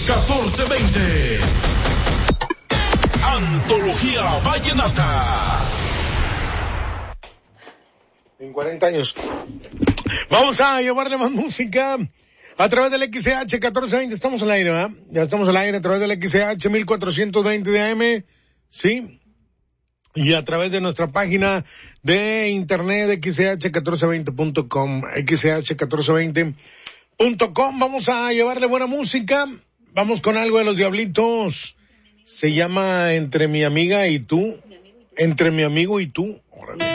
1420. Antología Vallenata. En 40 años. Vamos a llevarle más música a través del XCH 1420. Estamos al aire, ¿verdad? Ya estamos al aire a través del XCH 1420 de AM. Sí. Y a través de nuestra página de internet xch1420.com, xch1420.com. Vamos a llevarle buena música. Vamos con algo de Los Diablitos. Se llama Entre mi amiga y tú. Entre mi amigo y tú. Órale.